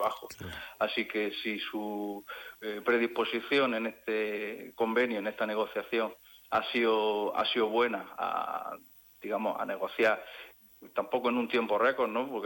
trabajo. Claro. Así que si su predisposición en este convenio, en esta negociación, ha sido buena digamos, a negociar, tampoco en un tiempo récord, ¿no? Porque